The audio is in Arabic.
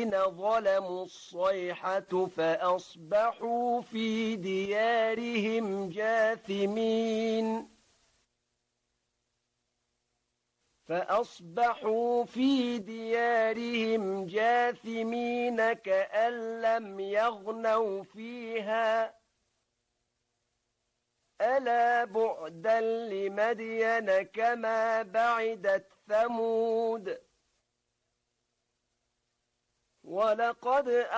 الذين ظلموا الصيحة فأصبحوا في ديارهم جاثمين كأن لم يغنوا فيها ألا بعدا لمدين كما بعدت ثمود ولقد